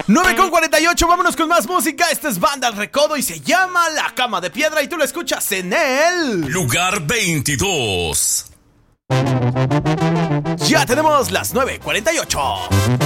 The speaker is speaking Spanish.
9:48, vámonos con más música. Esta es Banda El Recodo y se llama La Cama de Piedra y tú lo escuchas en el lugar 22. Ya tenemos las 9:48.